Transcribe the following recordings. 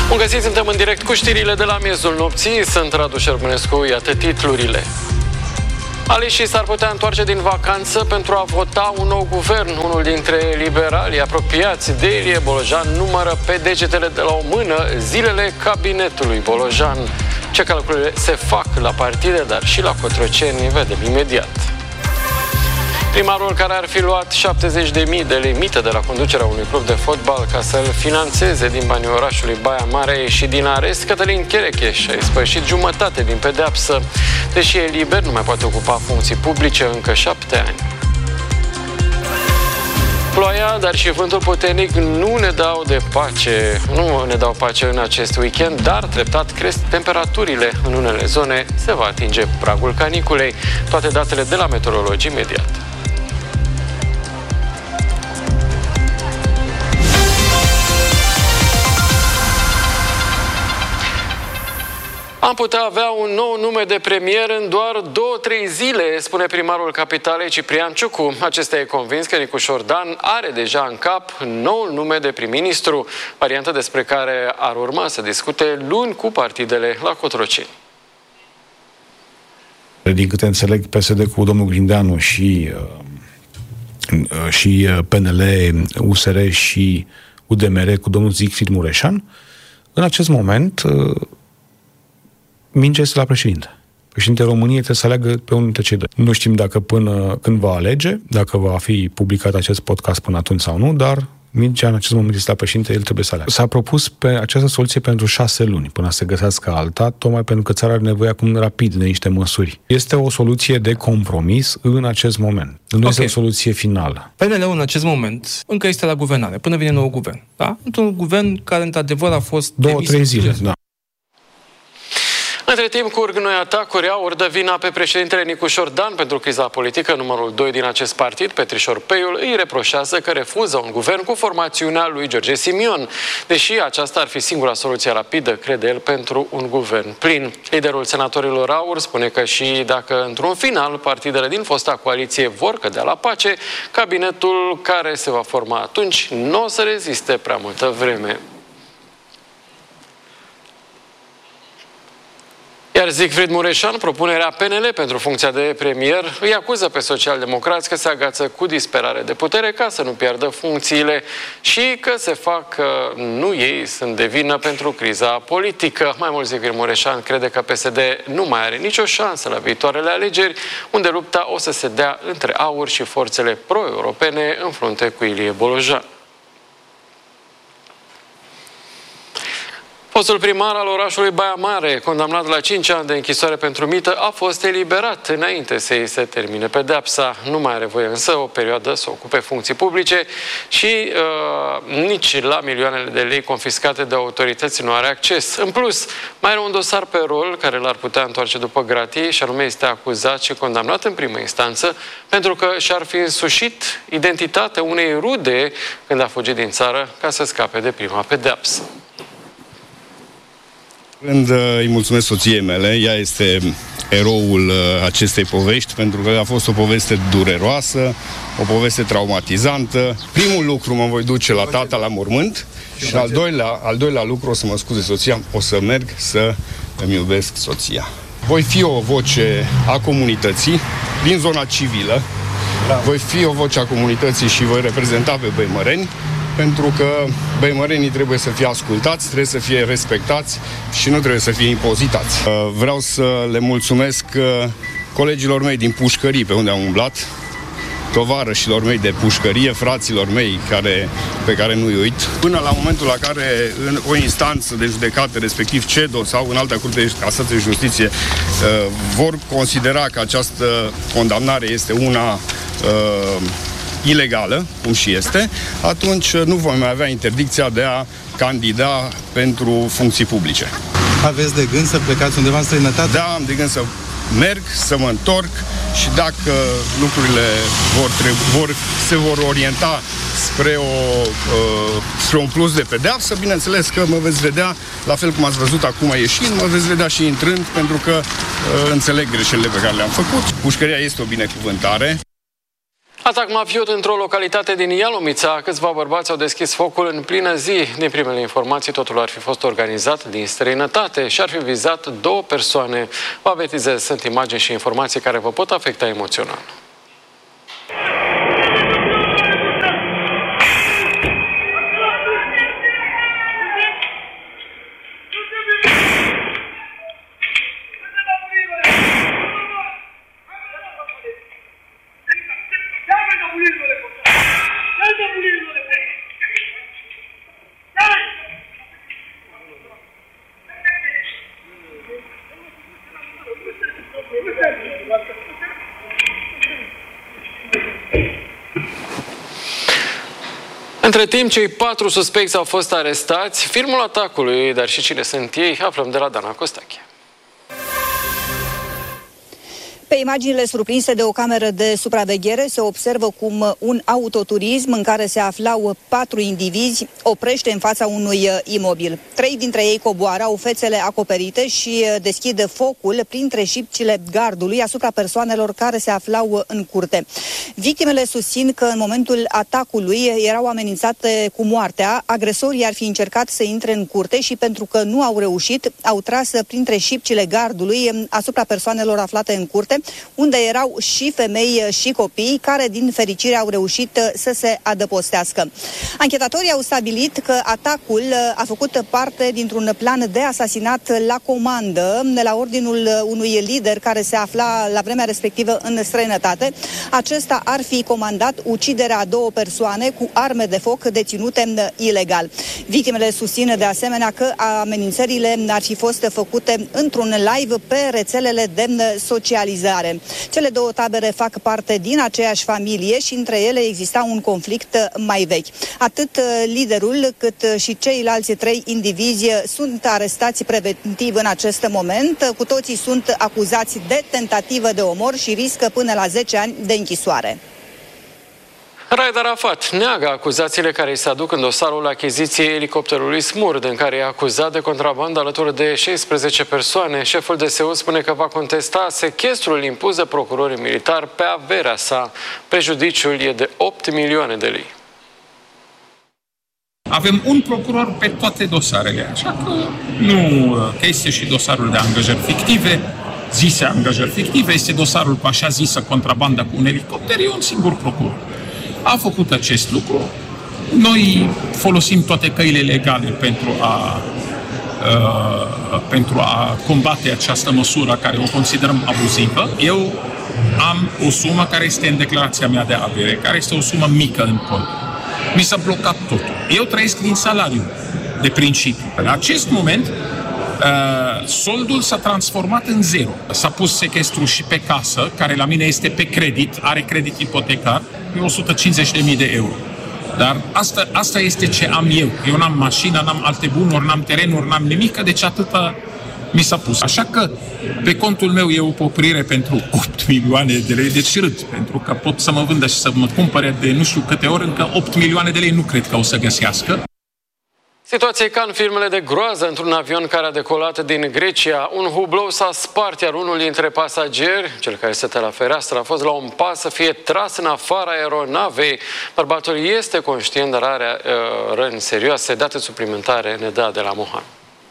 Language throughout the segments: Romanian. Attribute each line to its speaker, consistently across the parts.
Speaker 1: Bun găsit, suntem în direct cu știrile de la miezul nopții. Sunt Radu Șermânescu, iată titlurile. Aleșii s-ar putea întoarce din vacanță pentru a vota un nou guvern. Unul dintre liberalii apropiați de Ilie Bolojan numără pe degetele de la o mână zilele cabinetului Bolojan. Ce calcule se fac la partide, dar și la Cotroceni, vedem imediat. Primarul care ar fi luat 70.000 de limită de la conducerea unui club de fotbal ca să-l finanțeze din banii orașului Baia Mare a ieșit din arest. Cătălin Cherecheș a ispășit jumătate din pedeapsă. Deși e liber, nu mai poate ocupa funcții publice încă 7 ani. Ploaia, dar și vântul puternic nu ne dau pace în acest weekend, dar treptat cresc temperaturile. În unele zone se va atinge pragul caniculei. Toate datele de la meteorologie imediat. Am putea avea un nou nume de premier în doar 2-3 zile, spune primarul capitalei Ciprian Ciucu. Acesta e convins că Nicu Șordan are deja în cap noul nume de prim-ministru, variantă despre care ar urma să discute luni cu partidele la Cotroceni.
Speaker 2: Din câte înțeleg, PSD cu domnul Grindeanu și PNL, USR și UDMR cu domnul Siegfried Mureșan, în acest moment mingea este la președinte. Președintele României trebuie să aleagă pe unul dintre cei doi. Nu știm dacă până când va alege, dacă va fi publicat acest podcast până atunci sau nu, dar mingea în acest moment este la președinte, el trebuie să aleagă. S-a propus pe această soluție pentru 6 luni, până să se găsească alta, tocmai pentru că țara are nevoie acum rapid de niște măsuri. Este o soluție de compromis în acest moment. Nu este o soluție finală.
Speaker 3: PNL-ul în acest moment încă este la guvernare, până vine nou guvern. Da? Într-un guvern care într-adevăr a fost
Speaker 2: 2-3 zile, da.
Speaker 1: Între timp, curg noi atacuri, aur dă vina pe președintele Nicu Șordan pentru criza politică. Numărul 2 din acest partid, Petrișor Peiul, îi reproșează că refuză un guvern cu formațiunea lui George Simion, deși aceasta ar fi singura soluție rapidă, crede el, pentru un guvern plin. Liderul senatorilor aur spune că și dacă într-un final partidele din fosta coaliție vor cădea la pace, cabinetul care se va forma atunci nu o să reziste prea multă vreme. Iar Siegfried Mureșan, propunerea PNL pentru funcția de premier, îi acuză pe socialdemocrați că se agață cu disperare de putere ca să nu piardă funcțiile și că se fac că nu ei sunt de vină pentru criza politică. Mai mult, Siegfried Mureșan crede că PSD nu mai are nicio șansă la viitoarele alegeri, unde lupta o să se dea între aur și forțele pro-europene în frunte cu Ilie Bolojan. Fostul primar al orașului Baia Mare, condamnat la 5 ani de închisoare pentru mită, a fost eliberat înainte să îi se termine pedeapsa. Nu mai are voie însă o perioadă să ocupe funcții publice și nici la milioanele de lei confiscate de autorități nu are acces. În plus, mai are un dosar pe rol care l-ar putea întoarce după gratie și anume este acuzat și condamnat în primă instanță pentru că și-ar fi însușit identitatea unei rude când a fugit din țară ca să scape de prima pedeapsă.
Speaker 4: Când îi mulțumesc soției mele, ea este eroul acestei povești, pentru că a fost o poveste dureroasă, o poveste traumatizantă. Primul lucru, mă voi duce la tata la mormânt și al doilea lucru, o să mă scuze soția, o să merg să îmi iubesc soția. Voi fi o voce a comunității din zona civilă, voi fi o voce a comunității și voi reprezenta pe băimăreni, pentru că băimărenii trebuie să fie ascultați, trebuie să fie respectați și nu trebuie să fie impozitați. Vreau să le mulțumesc colegilor mei din pușcării pe unde am umblat, tovarășilor mei de pușcărie, fraților mei pe care nu-i uit. Până la momentul la care în o instanță de judecată, respectiv CEDO sau în alta curte de casație de justiție, vor considera că această condamnare este una ilegală, cum și este, atunci nu vom mai avea interdicția de a candida pentru funcții publice.
Speaker 5: Aveți de gând să plecați undeva în străinătate?
Speaker 4: Da, am de gând să merg, să mă întorc și dacă lucrurile se vor orienta spre un plus de pedeapsă, bineînțeles că mă veți vedea, la fel cum ați văzut acum ieșind, mă veți vedea și intrând, pentru că înțeleg greșelile pe care le-am făcut. Pușcăria este o binecuvântare.
Speaker 1: Atac mafiot într-o localitate din Ialomița. Câțiva bărbați au deschis focul în plină zi. Din primele informații, totul ar fi fost organizat din străinătate și ar fi vizat 2 persoane. Vă avertizez, sunt imagini și informații care vă pot afecta emoțional. Între timp, cei 4 suspecți au fost arestați. Filmul atacului, dar și cine sunt ei, aflăm de la Dana Costache.
Speaker 6: Pe imaginile surprinse de o cameră de supraveghere se observă cum un autoturism în care se aflau 4 indivizi oprește în fața unui imobil. 3 dintre ei coboară, au fețele acoperite și deschid focul printre șipcile gardului asupra persoanelor care se aflau în curte. Victimele susțin că în momentul atacului erau amenințate cu moartea, agresorii ar fi încercat să intre în curte și pentru că nu au reușit, au tras printre șipcile gardului asupra persoanelor aflate în curte, unde erau și femei și copii, care din fericire au reușit să se adăpostească. Anchetatorii au stabilit că atacul a făcut parte dintr-un plan de asasinat la comandă, la ordinul unui lider care se afla la vremea respectivă în străinătate. Acesta ar fi comandat uciderea a 2 persoane cu arme de foc deținute ilegal. Victimele susțin de asemenea că amenințările ar fi fost făcute într-un live pe rețelele de socializare. Cele 2 tabere fac parte din aceeași familie și între ele exista un conflict mai vechi. Atât liderul cât și ceilalți 3 indivizi sunt arestați preventiv în acest moment. Cu toții sunt acuzați de tentativă de omor și riscă până la 10 ani de închisoare.
Speaker 1: Raed Arafat neagă acuzațiile care îi se aduc în dosarul achiziției elicopterului Smurd, în care e acuzat de contrabandă alături de 16 persoane. Șeful DSU spune că va contesta sechestrul impus de procurorii militari pe averea sa. Prejudiciul e de 8 milioane de lei.
Speaker 7: Avem un procuror pe toate dosarele, așa că nu că este și dosarul de angajări fictive, zise angajări fictive, este dosarul cu așa zisă contrabandă cu un elicopter, e un singur procuror. A făcut acest lucru. Noi folosim toate căile legale pentru a combate această măsură care o considerăm abuzivă. Eu am o sumă care este în declarația mea de avere, care este o sumă mică în cont. Mi s-a blocat totul. Eu trăiesc din salariu de principiu. În acest moment, soldul s-a transformat în 0. S-a pus sechestru și pe casă, care la mine este pe credit, are credit ipotecar, e 150.000 de euro. Dar asta este ce am eu. Eu n-am mașină, n-am alte bunuri, n-am terenuri, n-am nimic, deci atâta mi s-a pus. Așa că pe contul meu e o poprire pentru 8 milioane de lei, deci râd, pentru că pot să mă vândă și să mă cumpere de nu știu câte ori, încă 8 milioane de lei nu cred că o să găsească.
Speaker 1: Situația e ca în filmele de groază într-un avion care a decolat din Grecia. Un hublou s-a spart, iar unul dintre pasageri, cel care stătea la fereastră, a fost la un pas să fie tras în afara aeronavei. Bărbatul este conștient, dar are răni serioase. Date suplimentare ne dă de la Mohan.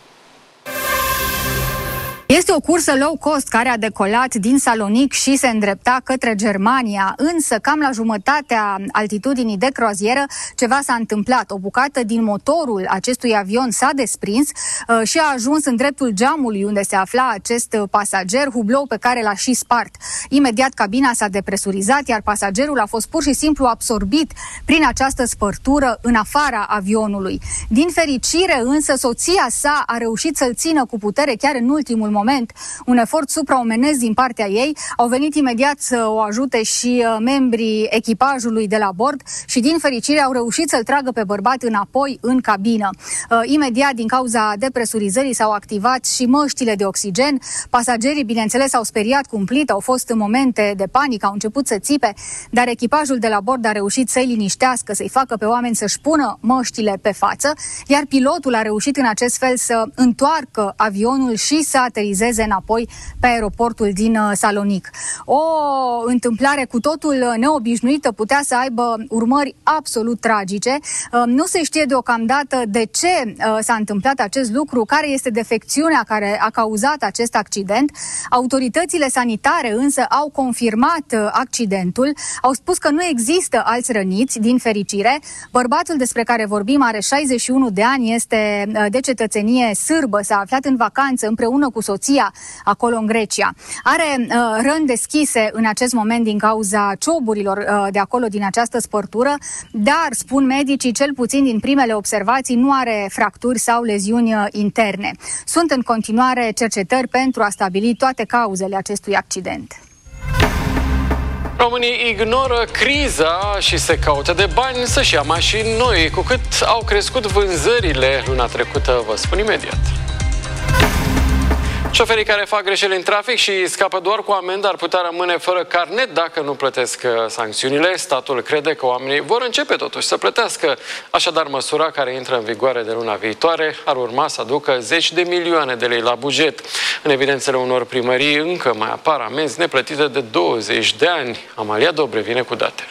Speaker 8: Este o cursă low cost care a decolat din Salonic și se îndrepta către Germania, însă cam la jumătatea altitudinii de croazieră ceva s-a întâmplat. O bucată din motorul acestui avion s-a desprins și a ajuns în dreptul geamului unde se afla acest pasager, hublou pe care l-a și spart. Imediat cabina s-a depresurizat, iar pasagerul a fost pur și simplu absorbit prin această spărtură în afara avionului. Din fericire însă soția sa a reușit să-l țină cu putere chiar în ultimul moment. Un efort supraomenesc din partea ei. Au venit imediat să o ajute și membrii echipajului de la bord și din fericire au reușit să-l tragă pe bărbat înapoi în cabină. Imediat, din cauza depresurizării, s-au activat și măștile de oxigen. Pasagerii, bineînțeles, au speriat cumplit, au fost în momente de panică, au început să țipe, dar echipajul de la bord a reușit să-i liniștească, să-i facă pe oameni să-și pună măștile pe față, iar pilotul a reușit în acest fel să întoarcă avionul și să aterizeze aterizeze înapoi pe aeroportul din Salonic. O întâmplare cu totul neobișnuită, putea să aibă urmări absolut tragice. Nu se știe deocamdată de ce s-a întâmplat acest lucru, care este defecțiunea care a cauzat acest accident. Autoritățile sanitare însă au confirmat accidentul, au spus că nu există alți răniți, din fericire. Bărbatul despre care vorbim are 61 de ani, este de cetățenie sârbă, s-a aflat în vacanță împreună cu soția acolo în Grecia. Are răni deschise în acest moment din cauza cioburilor de acolo, din această spărtură, dar, spun medicii, cel puțin din primele observații, nu are fracturi sau leziuni interne. Sunt în continuare cercetări pentru a stabili toate cauzele acestui accident.
Speaker 1: Românii ignoră criza și se caută de bani să-și ia mașini noi. Cu cât au crescut vânzările luna trecută, vă spun imediat. Șoferii care fac greșeli în trafic și scapă doar cu amendă ar putea rămâne fără carnet dacă nu plătesc sancțiunile. Statul crede că oamenii vor începe totuși să plătească. Așadar, măsura care intră în vigoare de luna viitoare ar urma să aducă zeci de milioane de lei la buget. În evidențele unor primării încă mai apar amenzi neplătite de 20 de ani. Amalia Dobre vine cu datele.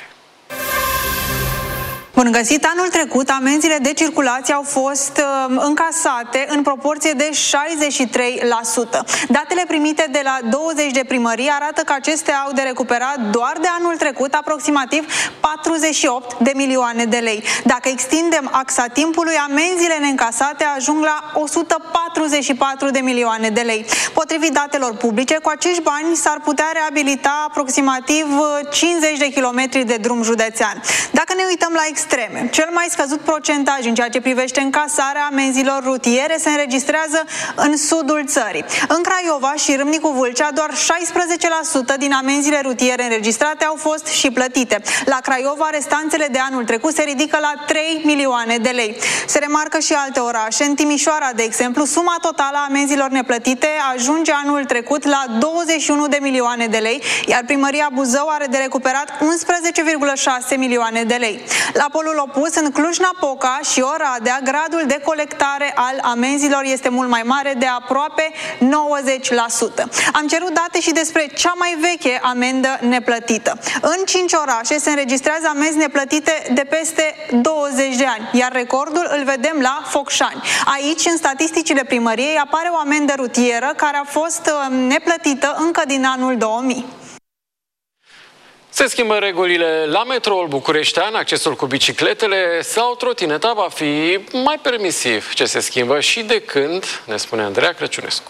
Speaker 9: Bun găsit! Anul trecut, amenziile de circulație au fost încasate în proporție de 63%. Datele primite de la 20 de primării arată că acestea au de recuperat doar de anul trecut aproximativ 48 de milioane de lei. Dacă extindem axa timpului, amenziile neîncasate ajung la 144 de milioane de lei. Potrivit datelor publice, cu acești bani s-ar putea reabilita aproximativ 50 de kilometri de drum județean. Dacă ne uităm la extreme, cel mai scăzut procentaj în ceea ce privește încasarea amenzilor rutiere se înregistrează în sudul țării. În Craiova și Râmnicu Vâlcea, doar 16% din amenziile rutiere înregistrate au fost și plătite. La Craiova, restanțele de anul trecut se ridică la 3 milioane de lei. Se remarcă și alte orașe. În Timișoara, de exemplu, suma totală a amenzilor neplătite ajunge anul trecut la 21 de milioane de lei, iar primăria Buzău are de recuperat 11,6 milioane de lei. La polul opus, în Cluj-Napoca și Oradea, gradul de colectare al amenzilor este mult mai mare, de aproape 90%. Am cerut date și despre cea mai veche amendă neplătită. În 5 orașe se înregistrează amenzi neplătite de peste 20 de ani, iar recordul îl vedem la Focșani. Aici, în statisticile primăriei, apare o amendă rutieră care a fost neplătită încă din anul 2000.
Speaker 1: Se schimbă regulile la metroul bucureștean, accesul cu bicicletele sau trotineta va fi mai permisiv. Ce se schimbă și de când, ne spune Andreea Crăciunescu.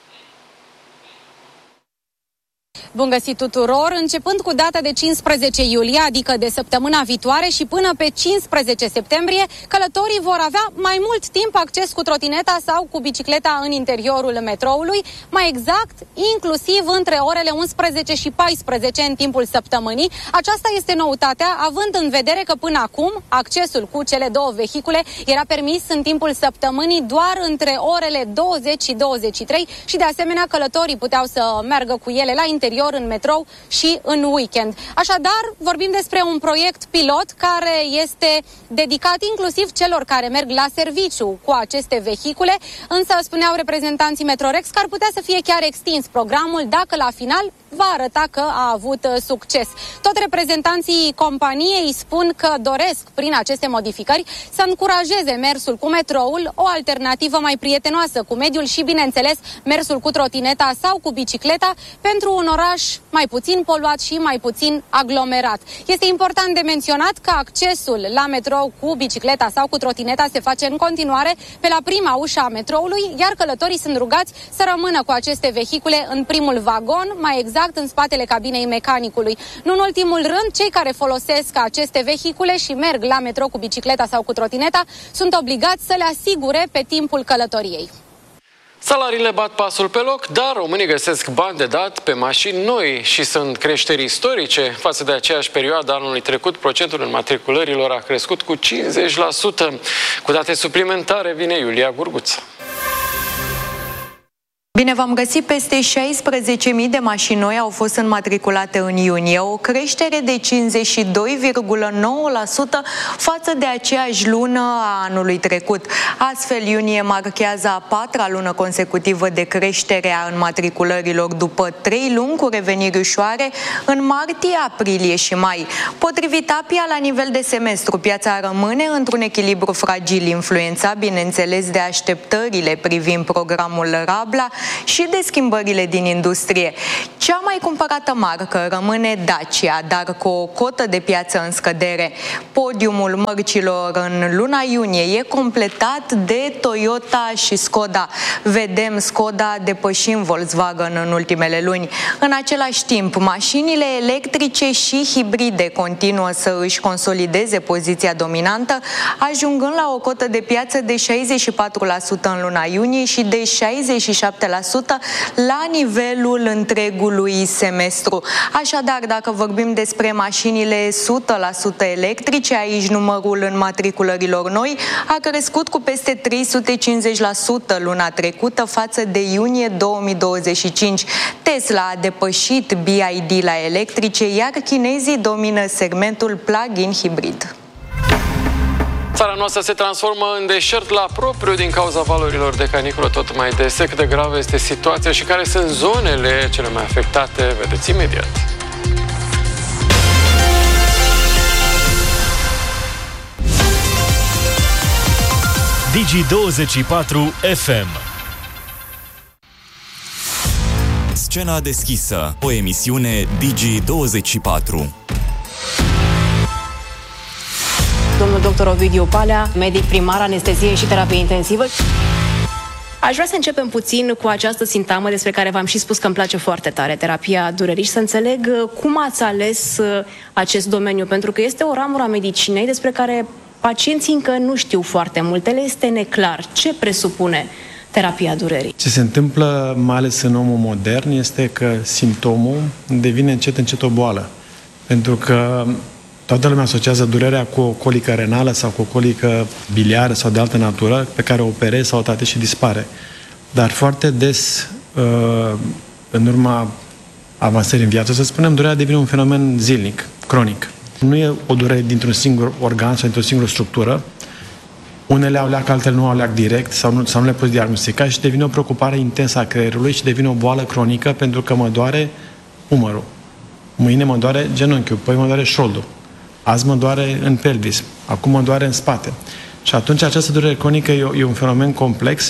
Speaker 10: Bun găsit tuturor! Începând cu data de 15 iulie, adică de săptămâna viitoare și până pe 15 septembrie, călătorii vor avea mai mult timp acces cu trotineta sau cu bicicleta în interiorul metroului, mai exact, inclusiv între orele 11 și 14 în timpul săptămânii. Aceasta este noutatea, având în vedere că până acum accesul cu cele două vehicule era permis în timpul săptămânii doar între orele 20 și 23 și de asemenea călătorii puteau să meargă cu ele la interior în metrou și în weekend. Așadar, vorbim despre un proiect pilot care este dedicat inclusiv celor care merg la serviciu cu aceste vehicule, însă spuneau reprezentanții Metrorex că ar putea să fie chiar extins programul dacă la final va arăta că a avut succes. Tot reprezentanții companiei spun că doresc prin aceste modificări să încurajeze mersul cu metroul, o alternativă mai prietenoasă cu mediul și, bineînțeles, mersul cu trotineta sau cu bicicleta pentru un oraș mai puțin poluat și mai puțin aglomerat. Este important de menționat că accesul la metrou cu bicicleta sau cu trotineta se face în continuare pe la prima ușă a metroului, iar călătorii sunt rugați să rămână cu aceste vehicule în primul vagon, mai exact în spatele cabinei mecanicului. Nu în ultimul rând, cei care folosesc aceste vehicule și merg la metrou cu bicicleta sau cu trotineta sunt obligați să le asigure pe timpul călătoriei.
Speaker 1: Salariile bat pasul pe loc, dar românii găsesc bani de dat pe mașini noi și sunt creșteri istorice. Față de aceeași perioadă anului trecut, procentul înmatriculărilor a crescut cu 50%. Cu date suplimentare vine Iulia Gurguță.
Speaker 11: Bine v-am găsit, peste 16.000 de mașini noi au fost înmatriculate în iunie, o creștere de 52,9% față de aceeași lună a anului trecut. Astfel, iunie marchează a 4-a lună consecutivă de creștere a înmatriculărilor după 3 luni cu reveniri ușoare în martie, aprilie și mai. Potrivit APIA, la nivel de semestru, piața rămâne într-un echilibru fragil, influențat, bineînțeles, de așteptările privind programul Rabla și de schimbările din industrie. Cea mai cumpărată marcă rămâne Dacia, dar cu o cotă de piață în scădere. Podiumul mărcilor în luna iunie e completat de Toyota și Skoda. Vedem Skoda depășind Volkswagen în ultimele luni. În același timp, mașinile electrice și hibride continuă să își consolideze poziția dominantă, ajungând la o cotă de piață de 64% în luna iunie și de 67% la nivelul întregului semestru. Așadar, dacă vorbim despre mașinile 100% electrice, aici numărul înmatriculărilor noi a crescut cu peste 350% luna trecută față de iunie 2025. Tesla a depășit BYD la electrice, iar chinezii domină segmentul plug-in hibrid.
Speaker 1: Țara noastră se transformă în deșert la propriu din cauza valurilor de caniculă tot mai dese. Cât de gravă este situația și care sunt zonele cele mai afectate, vedeți imediat.
Speaker 12: Digi24 FM. Scena deschisă, o emisiune Digi24.
Speaker 13: Domnul dr. Ovidiu Palea, medic primar, anestezie și terapie intensivă. Aș vrea să începem puțin cu această sintagmă despre care v-am și spus că îmi place foarte tare, terapia durerii, și să înțeleg cum ați ales acest domeniu, pentru că este o ramură a medicinei despre care pacienții încă nu știu foarte multe, le este neclar. Ce presupune terapia durerii?
Speaker 5: Ce se întâmplă, mai ales în omul modern, este că simptomul devine încet, încet o boală. Pentru că toată lumea asociază durerea cu o colică renală sau cu o colică biliară sau de altă natură pe care o operezi sau o tratezi și dispare. Dar foarte des, în urma avansării în viață, să spunem, durerea devine un fenomen zilnic, cronic. Nu e o durere dintr-un singur organ sau dintr-o singură structură. Unele au leac, altele nu au leac direct sau nu le poți diagnostica și devine o preocupare intensă a creierului și devine o boală cronică pentru că mă doare umărul. Mâine mă doare genunchiul, păi mă doare șoldul. Azi mă doare în pelvis, acum mă doare în spate. Și atunci această durere cronică e un fenomen complex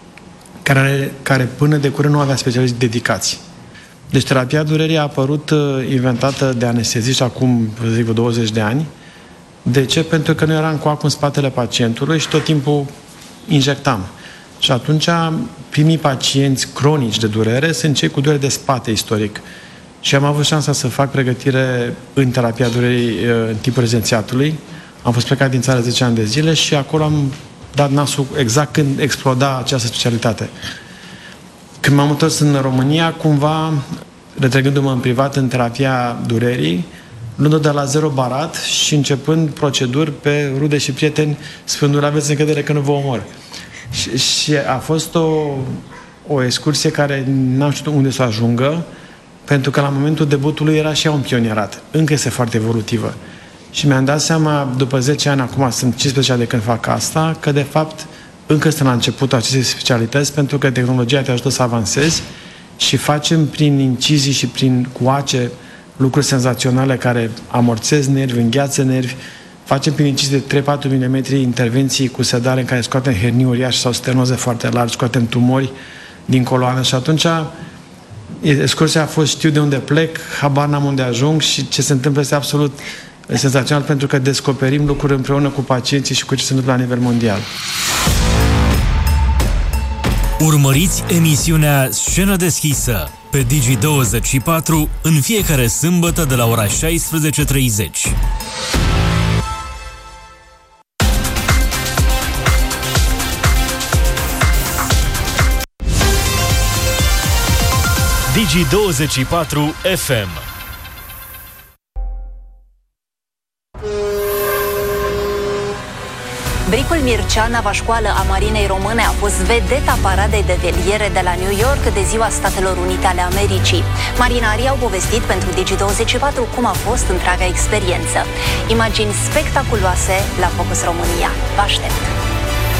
Speaker 5: care până de curând nu avea specialiști dedicați. Deci terapia durerii a apărut inventată de anesteziști acum, zic, 20 de ani. De ce? Pentru că noi eram cu apă în spatele pacientului și tot timpul injectam. Și atunci primii pacienți cronici de durere sunt cei cu durere de spate istoric. Și am avut șansa să fac pregătire în terapia durerii în timpul rezidențiatului. Am fost plecat din țară 10 ani de zile și acolo am dat nasul exact când exploda această specialitate. Când m-am întors în România, cumva, retrăgându-mă în privat în terapia durerii, luând-o de la zero barat și începând proceduri pe rude și prieteni, spunându-le, aveți încredere că nu vă omor. Și a fost o excursie care n-am știut unde să ajungă, pentru că la momentul debutului era și ea un pionierat. Încă este foarte evolutivă. Și mi-am dat seama, după 10 ani, acum sunt 15 ani de când fac asta, că de fapt încă suntem la începutul acestei specialități, pentru că tehnologia te ajută să avansezi și facem prin incizii și prin coace lucruri senzaționale care amorțez nervi, îngheață nervi. Facem prin incizii de 3-4 mm intervenții cu sedare în care scoatem hernii uriașe sau stenoze foarte largi, scoatem tumori din coloană și atunci excursia a fost, știu de unde plec, habar n-am unde ajung și ce se întâmplă este absolut senzațional pentru că descoperim lucruri împreună cu pacienții și cu ce se întâmplă la nivel mondial.
Speaker 12: Urmăriți emisiunea Scenă deschisă pe Digi24 în fiecare sâmbătă de la ora 16:30. Digi24 FM.
Speaker 14: Bricul Mircea, nava școală a Marinei Române, a fost vedeta paradei de veliere de la New York de Ziua Statelor Unite ale Americii. Marinarii au povestit pentru Digi24 cum a fost întreaga experiență. Imagini spectaculoase la Focus România. Vă aștept!